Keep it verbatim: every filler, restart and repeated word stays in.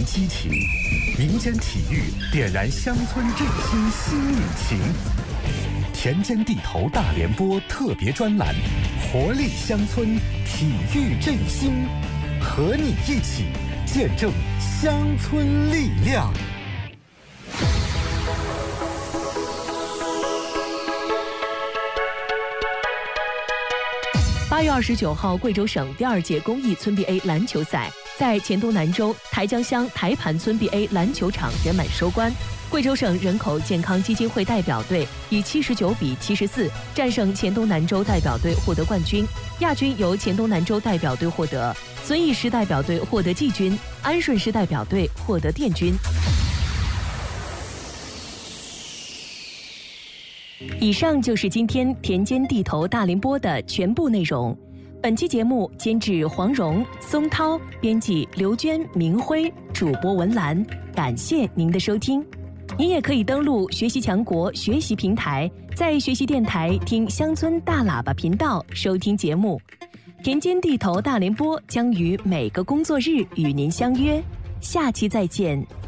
激情，民间体育点燃乡村振兴新引擎。田间地头大联播特别专栏，活力乡村，体育振兴，和你一起见证乡村力量。 八月二十九号，贵州省第二届公益村 B A 篮球赛在黔东南州台江乡台盘村 B A 篮球场圆满收官。贵州省人口健康基金会代表队以七十九比七十四战胜黔东南州代表队获得冠军，亚军由黔东南州代表队获得，遵义市代表队获得季军，安顺市代表队获得殿军。以上就是今天田间地头大联播的全部内容。本期节目监制黄蓉、松涛，编辑刘娟、明辉，主播文兰。感谢您的收听。您也可以登录学习强国学习平台，在学习电台听乡村大喇叭频道收听节目。田间地头大联播将于每个工作日与您相约，下期再见。